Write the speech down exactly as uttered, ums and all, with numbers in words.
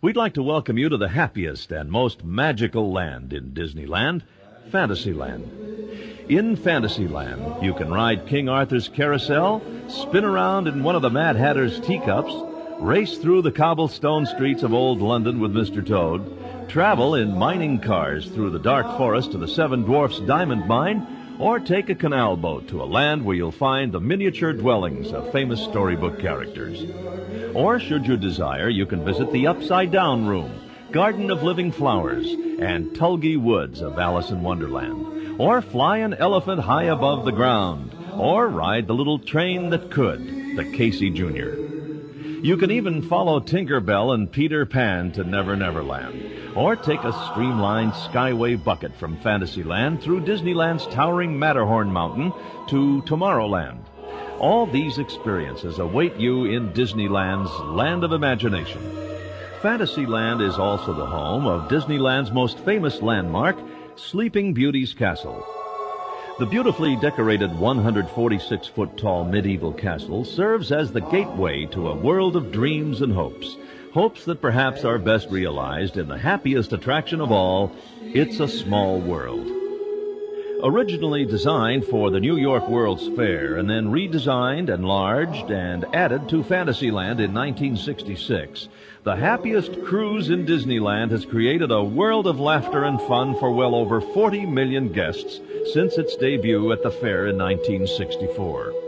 We'd like to welcome you to the happiest and most magical land in Disneyland, Fantasyland. In Fantasyland, you can ride King Arthur's carousel, spin around in one of the Mad Hatter's teacups, race through the cobblestone streets of Old London with Mister Toad, travel in mining cars through the dark forest to the Seven Dwarfs Diamond Mine, or take a canal boat to a land where you'll find the miniature dwellings of famous storybook characters. Or, should you desire, you can visit the Upside Down Room, Garden of Living Flowers, and Tulgey Woods of Alice in Wonderland. Or fly an elephant high above the ground, or ride the little train that could, the Casey Junior You can even follow Tinker Bell and Peter Pan to Never Never Land, or take a streamlined Skyway bucket from Fantasyland through Disneyland's towering Matterhorn Mountain to Tomorrowland. All these experiences await you in Disneyland's Land of Imagination. Fantasyland is also the home of Disneyland's most famous landmark, Sleeping Beauty's Castle. The beautifully decorated one hundred forty-six foot tall medieval castle serves as the gateway to a world of dreams and hopes. Hopes that perhaps are best realized in the happiest attraction of all, It's a Small World. Originally designed for the New York World's Fair and then redesigned, enlarged, and added to Fantasyland in nineteen sixty-six, the happiest cruise in Disneyland has created a world of laughter and fun for well over forty million guests since its debut at the fair in nineteen sixty-four.